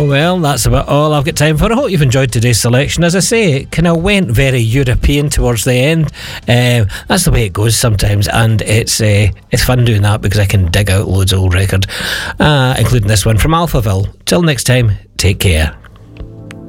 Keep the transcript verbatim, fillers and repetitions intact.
Oh, well, that's about all I've got time for. I hope you've enjoyed today's selection. As I say, it kind of went very European towards the end. Uh, that's the way it goes sometimes, and it's uh, it's fun doing that because I can dig out loads of old record, uh, including this one from Alphaville. Till next time, take care.